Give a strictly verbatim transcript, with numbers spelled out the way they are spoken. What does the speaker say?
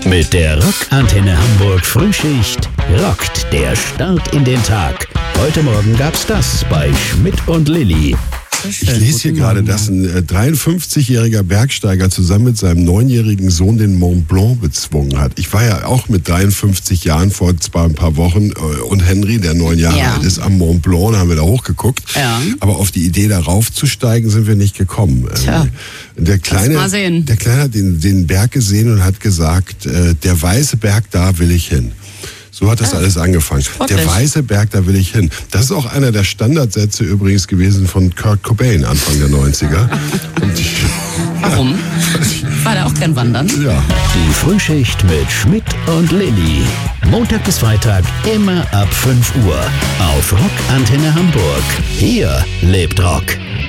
Mit der Rockantenne Hamburg Frühschicht rockt der Start in den Tag. Heute Morgen gab's das bei Schmidt und Lilli. Ich lese hier gerade, dass ein dreiundfünfzigjähriger Bergsteiger zusammen mit seinem neunjährigen Sohn den Mont Blanc bezwungen hat. Ich war ja auch mit dreiundfünfzig Jahren vor zwar ein paar Wochen und Henry, der neun Jahre Ja. alt ist, am Mont Blanc, da haben wir da hochgeguckt. Ja. Aber auf die Idee, da raufzusteigen, sind wir nicht gekommen. Tja. Der Kleine, mal sehen. der Kleine hat den, den Berg gesehen und hat gesagt, äh, der weiße Berg, da will ich hin. So hat das Ah, alles angefangen. sportlich. Der weiße Berg, da will ich hin. Das ist auch einer der Standardsätze übrigens gewesen von Kurt Cobain Anfang der neunziger. Und ich, Warum? War da auch kein Wandern? ja. Die Frühschicht mit Schmidt und Lilli. Montag bis Freitag immer ab fünf Uhr auf Rockantenne Hamburg. Hier lebt Rock.